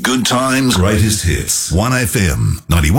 Good times, greatest hits. 1FM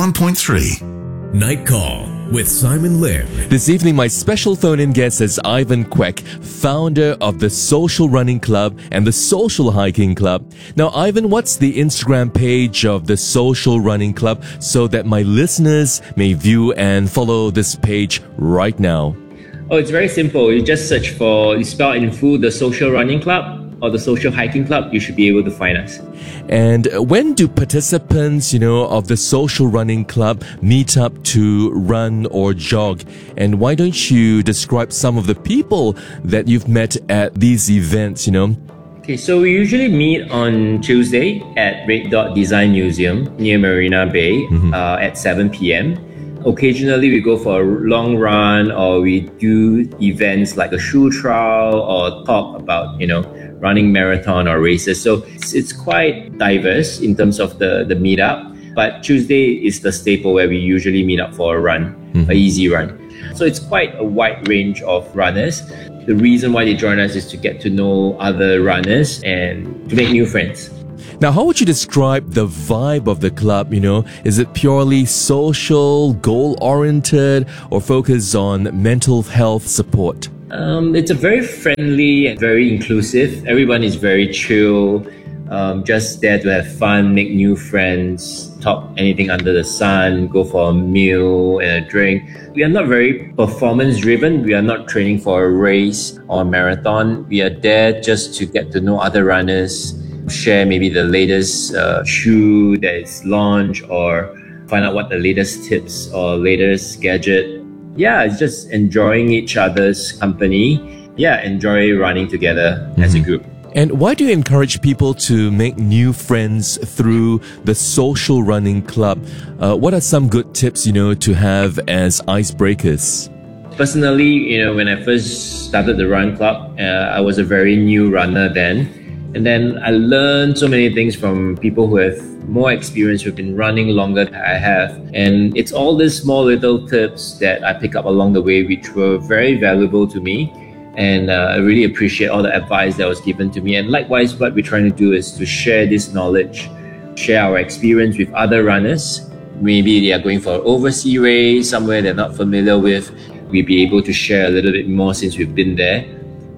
91.3. Night Call with Simon Lim. This evening, my special phone-in guest is Ivan Kwek, founder of the Social Running Club and the Social Hiking Club. Now, Ivan, what's the Instagram page of the Social Running Club so that my listeners may view and follow this page right now? Oh, it's very simple. You just search for, you spell in full, the Social Running Club or the Social Hiking Club. You should be able to find us. And when do participants, of the Social Running Club meet up to run or jog? And why don't you describe some of the people that you've met at these events, Okay, so we usually meet on Tuesday at Red Dot Design Museum near Marina Bay at 7 p.m. Occasionally, we go for a long run, or we do events like a shoe trial or talk about, running marathon or races. So it's quite diverse in terms of the meetup. But Tuesday is the staple where we usually meet up for a run, an easy run. So it's quite a wide range of runners. The reason why they join us is to get to know other runners and to make new friends. Now, how would you describe the vibe of the club? Is it purely social, goal-oriented, or focused on mental health support? It's a very friendly and very inclusive. Everyone is very chill, just there to have fun, make new friends, talk anything under the sun, go for a meal and a drink. We are not very performance-driven. We are not training for a race or a marathon. We are there just to get to know other runners, share maybe the latest shoe that is launched, or find out what the latest tips or latest gadget. Yeah, it's just enjoying each other's company. Yeah, enjoy running together as a group. And why do you encourage people to make new friends through the Social Running Club? What are some good tips, to have as icebreakers? Personally, when I first started the Run Club, I was a very new runner then. And then I learned so many things from people who have more experience, who've been running longer than I have. And it's all these small little tips that I pick up along the way, which were very valuable to me. And I really appreciate all the advice that was given to me. And likewise, what we're trying to do is to share this knowledge, share our experience with other runners. Maybe they are going for an overseas race, somewhere they're not familiar with. We'll be able to share a little bit more since we've been there.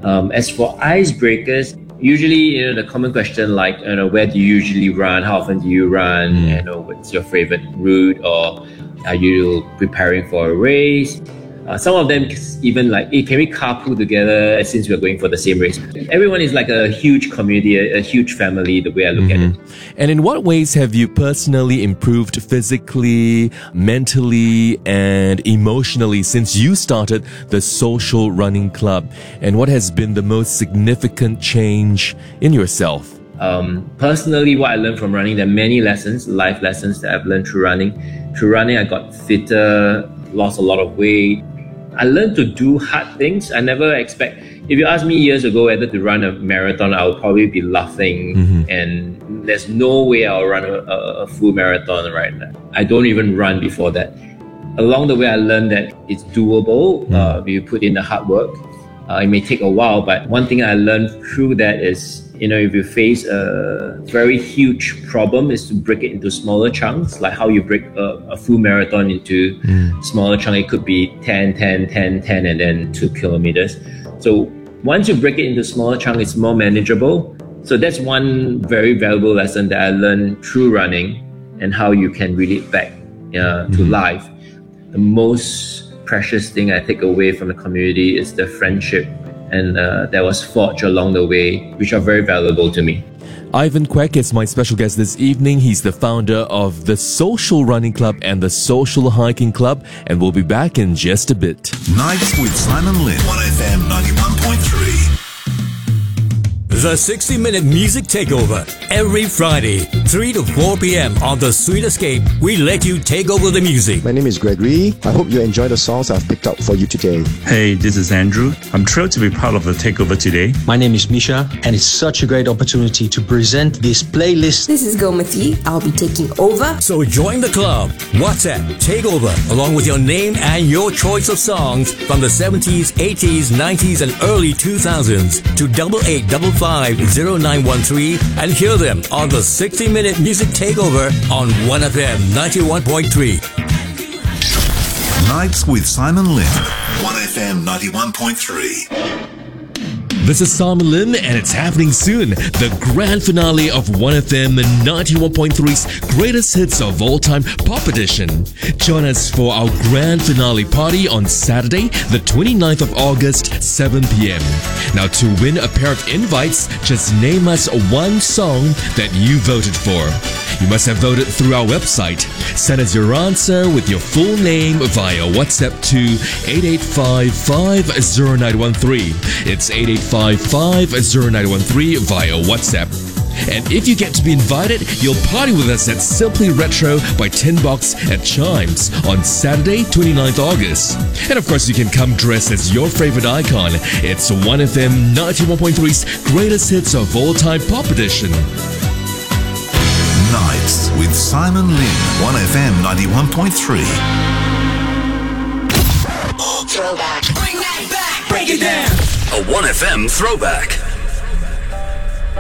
As for icebreakers, usually, the common question like, where do you usually run? How often do you run? What's your favorite route? Or are you preparing for a race? Some of them even like, hey, can we carpool together since we're going for the same race? Everyone is like a huge community, a huge family, the way I look at it. And in what ways have you personally improved physically, mentally, and emotionally since you started the Social Running Club? And what has been the most significant change in yourself? Personally, what I learned from running, there are many lessons, life lessons that I've learned through running. Through running, I got fitter, lost a lot of weight. I learned to do hard things. I never expect, if you asked me years ago whether to run a marathon, I would probably be laughing. And there's no way I'll run a full marathon right now. I don't even run before that. Along the way, I learned that it's doable if you put in the hard work. It may take a while, but one thing I learned through that is, if you face a very huge problem, is to break it into smaller chunks, like how you break a full marathon into smaller chunks. It could be 10, 10, 10, 10, and then 2 kilometers. So once you break it into smaller chunks, it's more manageable. So that's one very valuable lesson that I learned through running, and how you can relate it back to life. The most precious thing I take away from the community is the friendship and that was forged along the way, which are very valuable to me. Ivan Kwek is my special guest this evening. He's the founder of the Social Running Club and the Social Hiking Club, and we'll be back in just a bit. Nights with Simon Lim. 1FM 91.3. The 60-minute music takeover. Every Friday, 3 to 4 p.m. on The Sweet Escape, we let you take over the music. My name is Gregory. I hope you enjoy the songs I've picked up for you today. Hey, this is Andrew. I'm thrilled to be part of the takeover today. My name is Misha, and it's such a great opportunity to present this playlist. This is Gomati. I'll be taking over. So join the club. WhatsApp Takeover, along with your name and your choice of songs from the 70s, 80s, 90s, and early 2000s to 8855 885-0913 and hear them on the 60-minute music takeover on 1FM 91.3. Nights with Simon Lim. 1FM 91.3. This is Simon Lim, and it's happening soon. The grand finale of 1FM 91.3's greatest hits of all time pop edition. Join us for our grand finale party on Saturday, the 29th of August, 7 p.m. Now, to win a pair of invites, just name us one song that you voted for. You must have voted through our website. Send us your answer with your full name via WhatsApp to 885-500913. It's 885-500913 via WhatsApp. And if you get to be invited, you'll party with us at Simply Retro by Tin Box at Chimes on Saturday, 29th August. And of course, you can come dressed as your favorite icon. It's 1FM 91.3's greatest hits of all time pop edition. Nights with Simon Lim. 1FM 91.3. Throwback. Bring that back. Break it down. A 1FM throwback.